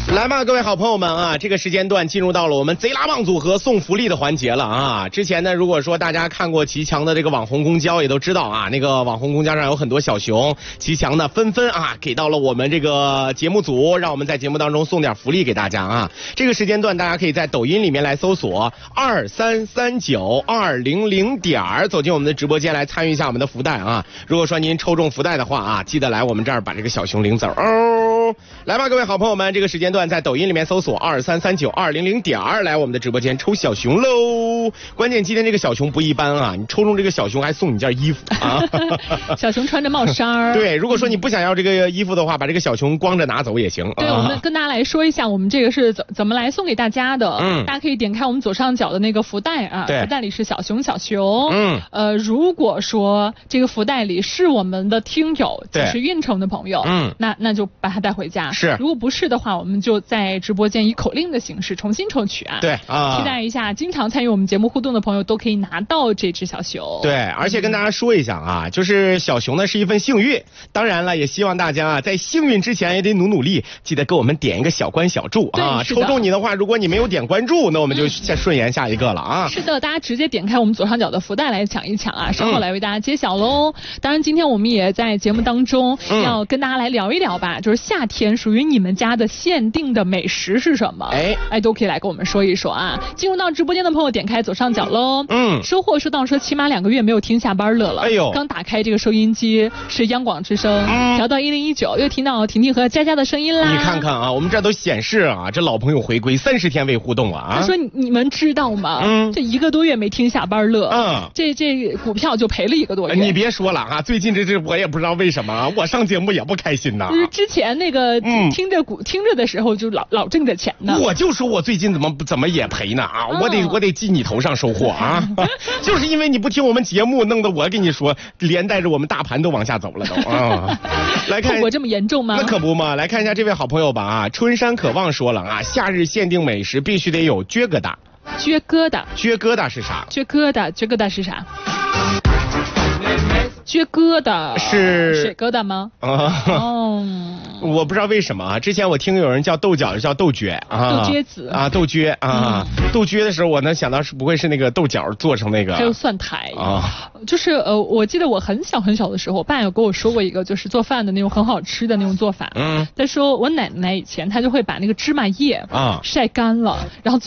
来吧，各位好朋友们啊，这个时间段进入到了我们贼拉棒组合送福利的环节了啊！之前呢，如果说大家看过骑墙的这个网红公交，也都知道啊，那个网红公交上有很多小熊，骑墙呢纷纷啊给到了我们这个节目组，让我们在节目当中送点福利给大家啊！这个时间段大家可以在抖音里面来搜索2339200走进我们的直播间来参与一下我们的福袋啊！如果说您抽中福袋的话啊，记得来我们这儿把这个小熊领走哦！来吧，各位好朋友们，这个时间段在抖音里面搜索2339200来我们的直播间抽小熊喽！关键今天这个小熊不一般啊，你抽中这个小熊还送你件衣服啊！ 小熊穿着帽衫儿。 对，如果说你不想要这个衣服的话，把这个小熊光着拿走也行。 对，我们跟大家来说一下，我们这个是怎么来送给大家的。大家可以点开我们左上角的那个福袋啊，福袋里是小熊。如果说这个福袋里是我们的听友，就是运城的朋友，那就把它带回家。 是， 如果不是的话，我们就在直播间以口令的形式重新抽取啊。 对啊， 期待一下，经常参与我们节目互动的朋友都可以拿到这只小熊。 对，而且跟大家说一下啊，就是小熊呢是一份幸运，当然了，也希望大家啊在幸运之前也得努力，记得给我们点一个小关小注啊。抽中你的话，如果你没有点关注，那我们就顺延下一个了啊。 是的，大家直接点开我们左上角的福袋来抢一抢啊，稍后来为大家揭晓喽。当然，今天我们也在节目当中要跟大家来聊一聊吧，就是夏天属于你们家的限定的美食是什么？都可以来跟我们说一说啊。进入到直播间的朋友，点开左上角喽。收获收到说起码2个月没有听下班乐了。哎呦，刚打开这个收音机是央广之声，调到1019，又听到婷婷和佳佳的声音啦。 你看看啊，我们这都显示啊，这老朋友回归30天未互动啊。 他说你们知道吗？这1个多月没听下班乐，这股票就赔了1个多月。 你别说了啊，最近这我也不知道为什么，我上节目也不开心呐。 就是之前那个听着的时候就老挣着钱呢。 我就说我最近怎么也赔呢啊！我得记你头上收获啊！就是因为你不听我们节目，弄得我跟你说，连带着我们大盘都往下走了都啊！来看， 后果这么严重吗？ 那可不嘛！来看一下这位好朋友吧啊，春山渴望说了啊，夏日限定美食必须得有撅疙瘩。 撅疙瘩是啥？ 撅疙瘩是啥？撅疙瘩是水疙瘩吗？ 我不知道为什么啊。之前我听有人叫豆角，叫豆撅啊， 豆撅子啊，豆撅啊，豆撅的时候我能想到是不会是那个豆角做成那个， 还有蒜苔啊。就是我记得我很小的时候，我爸有跟我说过一个就是做饭的那种很好吃的那种做法。他说我奶奶以前她就会把那个芝麻叶晒干了，然后